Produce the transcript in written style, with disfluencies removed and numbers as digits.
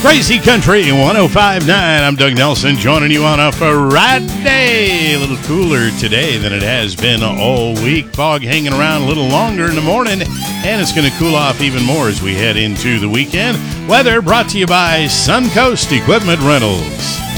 Crazy Country 105.9. I'm Doug Nelson joining you on a Friday. A little cooler today than it has been all week. Fog hanging around a little longer in the morning, and it's going to cool off even more as we head into the weekend. Weather brought to you by Suncoast Equipment Rentals.